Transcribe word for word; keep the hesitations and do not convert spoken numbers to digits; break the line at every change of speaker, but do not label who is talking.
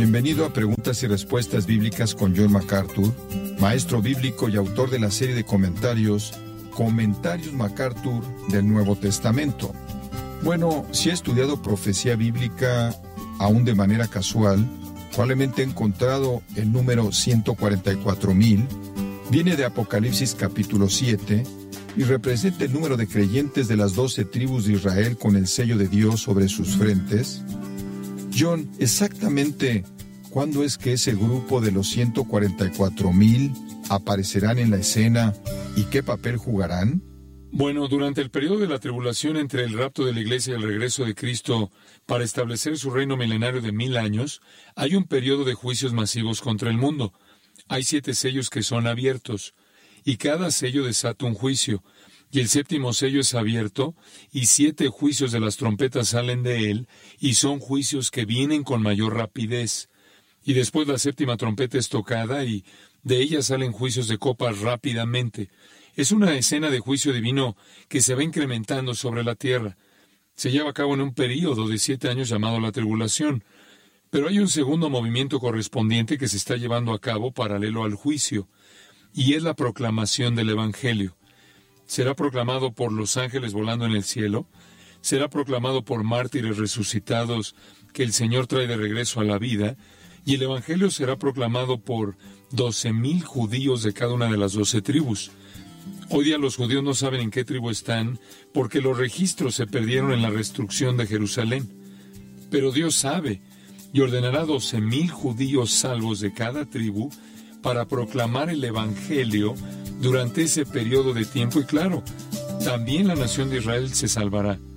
Bienvenido a Preguntas y Respuestas Bíblicas con John MacArthur, maestro bíblico y autor de la serie de comentarios Comentarios MacArthur del Nuevo Testamento. Bueno, si ha estudiado profecía bíblica aún de manera casual, probablemente ha encontrado el número ciento cuarenta y cuatro mil, viene de Apocalipsis capítulo siete y representa el número de creyentes de las doce tribus de Israel con el sello de Dios sobre sus frentes. John, exactamente ¿cuándo es que ese grupo de los ciento cuarenta y cuatro mil aparecerán en la escena y qué papel jugarán?
Bueno, durante el periodo de la tribulación entre el rapto de la iglesia y el regreso de Cristo para establecer su reino milenario de mil años, hay un periodo de juicios masivos contra el mundo. Hay siete sellos que son abiertos, y cada sello desata un juicio, y el séptimo sello es abierto, y siete juicios de las trompetas salen de él, y son juicios que vienen con mayor rapidez. Y después la séptima trompeta es tocada, y de ella salen juicios de copas rápidamente. Es una escena de juicio divino que se va incrementando sobre la tierra. Se lleva a cabo en un período de siete años llamado la tribulación. Pero hay un segundo movimiento correspondiente que se está llevando a cabo paralelo al juicio, y es la proclamación del Evangelio. Será proclamado por los ángeles volando en el cielo, será proclamado por mártires resucitados que el Señor trae de regreso a la vida, y el Evangelio será proclamado por doce mil judíos de cada una de las doce tribus. Hoy día los judíos no saben en qué tribu están, porque los registros se perdieron en la destrucción de Jerusalén. Pero Dios sabe, y ordenará doce mil judíos salvos de cada tribu para proclamar el Evangelio durante ese periodo de tiempo, y claro, también la nación de Israel se salvará.